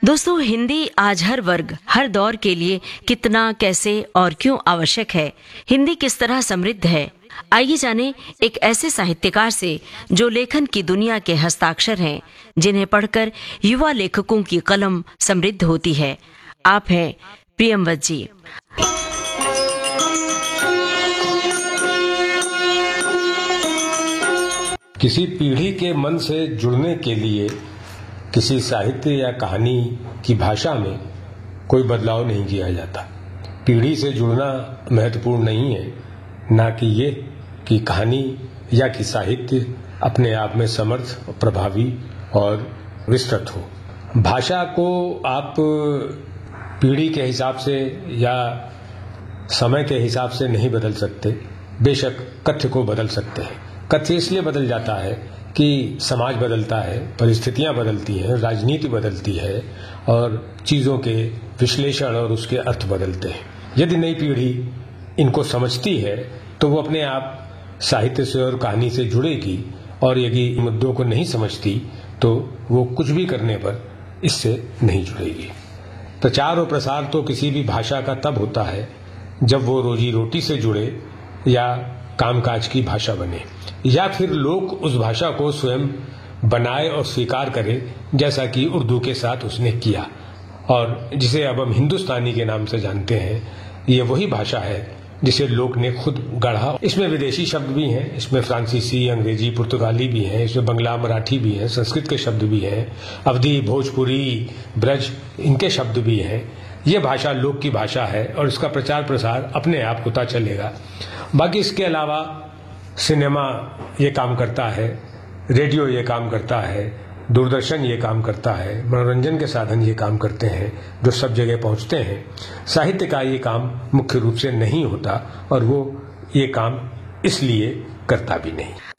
दोस्तों, हिंदी आज हर वर्ग, हर दौर के लिए कितना, कैसे और क्यों आवश्यक है। हिंदी किस तरह समृद्ध है, आइए जानें एक ऐसे साहित्यकार से जो लेखन की दुनिया के हस्ताक्षर हैं, जिन्हें पढ़कर युवा लेखकों की कलम समृद्ध होती है। आप हैं प्रियमवत जी। किसी पीढ़ी के मन से जुड़ने के लिए किसी साहित्य या कहानी की भाषा में कोई बदलाव नहीं किया जाता। पीढ़ी से जुड़ना महत्वपूर्ण नहीं है, ना कि ये कि कहानी या कि साहित्य अपने आप में समर्थ, प्रभावी और विस्तृत हो। भाषा को आप पीढ़ी के हिसाब से या समय के हिसाब से नहीं बदल सकते। बेशक कथ्य को बदल सकते हैं। कथ्य इसलिए बदल जाता है कि समाज बदलता है, परिस्थितियां बदलती हैं, राजनीति बदलती है और चीजों के विश्लेषण और उसके अर्थ बदलते हैं। यदि नई पीढ़ी इनको समझती है तो वो अपने आप साहित्य से और कहानी से जुड़ेगी, और यदि मुद्दों को नहीं समझती तो वो कुछ भी करने पर इससे नहीं जुड़ेगी। प्रचार और प्रसार तो किसी भी भाषा का तब होता है जब वो रोजी रोटी से जुड़े या कामकाज की भाषा बने, या फिर लोग उस भाषा को स्वयं बनाए और स्वीकार करें, जैसा कि उर्दू के साथ उसने किया और जिसे अब हम हिंदुस्तानी के नाम से जानते हैं। ये वही भाषा है जिसे लोग ने खुद गढ़ा। इसमें विदेशी शब्द भी हैं, इसमें फ्रांसीसी, अंग्रेजी, पुर्तगाली भी हैं, इसमें बंगला, मराठी भी हैं, संस्कृत के शब्द भी हैं, अवधी, भोजपुरी, ब्रज, इनके शब्द भी हैं। ये भाषा लोक की भाषा है और इसका प्रचार प्रसार अपने आप होता चलेगा। बाकी इसके अलावा सिनेमा ये काम करता है, रेडियो ये काम करता है, दूरदर्शन ये काम करता है, मनोरंजन के साधन ये काम करते हैं जो सब जगह पहुंचते हैं। साहित्य का ये काम मुख्य रूप से नहीं होता और वो ये काम इसलिए करता भी नहीं।